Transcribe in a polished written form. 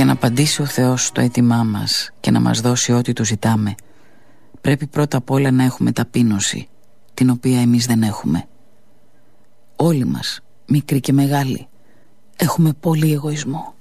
Για να απαντήσει ο Θεός στο αίτημά μας και να μας δώσει ό,τι του ζητάμε, πρέπει πρώτα απ' όλα να έχουμε ταπείνωση, την οποία εμείς δεν έχουμε. Όλοι μας, μικροί και μεγάλοι, έχουμε πολύ εγωισμό.